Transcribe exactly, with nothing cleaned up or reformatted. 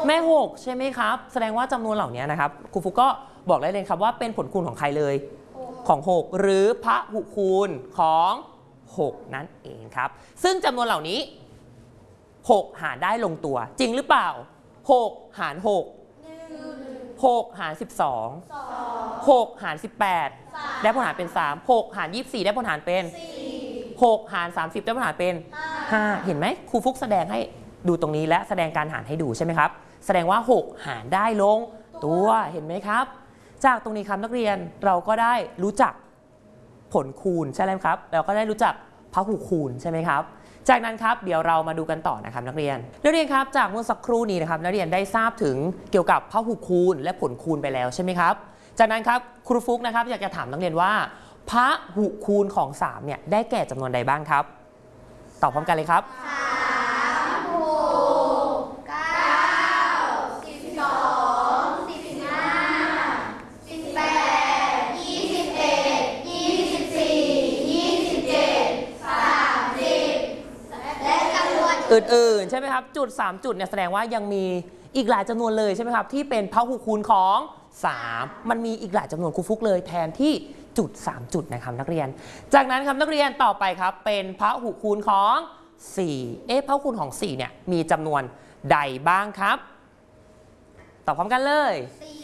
แม่หกใช่ไหมครับแสดงว่าจำนวนเหล่านี้นะครับครูฟุกก็บอกได้เลยครับว่าเป็นผลคูณของใครเลยของหกหรือพหุคูณของหกนั่นเองครับซึ่งจำนวนเหล่านี้หกหารได้ลงตัวจริงหรือเปล่าหกหารหกหกหารสิบสองหกหารสิบแปดได้ผลหารเป็นสามหกหารยี่สิบสี่ได้ผลหารเป็นหกหารสามสิบได้ผลหารเป็นห้าเห็นไหมครูฟุกแสดงให้ดูตรงนี้และแสดงการหารให้ดูใช่ไหมครับแสดงว่าหกหารได้ลงตัวเห็นไหมครับจากตรงนี้ครับนักเรียนเราก็ได้รู้จักผลคูณใช่ไหมครับเราก็ได้รู้จักพหุคูณใช่ไหมครับจากนั้นครับเดี๋ยวเรามาดูกันต่อนะครับนักเรียนนักเรียนครับจากเมื่อสักครู่นี้นะครับนักเรียนได้ทราบถึงเกี่ยวกับพหุคูณและผลคูณไปแล้วใช่ไหมครับจากนั้นครับครูฟุกนะครับอยากจะถามนักเรียนว่าพหุคูณของสามเนี่ยได้แก่จำนวนใดบ้างครับตอบพร้อมกันเลยครับสามหกเก้าสิบสองสิบห้าสิบแปดยี่สิบเอ็ดยี่สิบสี่ยี่สิบเจ็ดสามสิบและจำนวนอื่นๆใช่ไหมครับจุดสามจุดเนี่ยแสดงว่ายังมีอีกหลายจำนวนเลยใช่ไหมครับที่เป็นพหุคูณของสามมันมีอีกหลายจำนวนครูฟุกเลยแทนที่จุดสามจุดนะครับนักเรียนจากนั้นครับนักเรียนต่อไปครับเป็นพหุคูณของสี่เอ๊ะพหุคูณของสี่เนี่ยมีจำนวนใดบ้างครับตอบพร้อมกันเลยสี่